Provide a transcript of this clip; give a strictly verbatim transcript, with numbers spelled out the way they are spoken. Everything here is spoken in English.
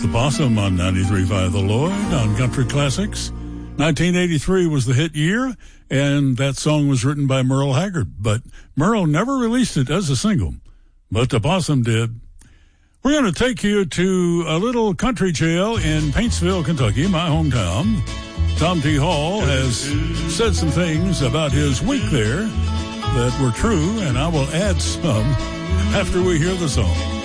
Possum on ninety-three point five The Lloyd on Country Classics. nineteen eighty-three was the hit year, and that song was written by Merle Haggard. But Merle never released it as a single, but the Possum did. We're going to take you to a little country jail in Paintsville, Kentucky, my hometown. Tom T. Hall has said some things about his week there that were true, and I will add some after we hear the song.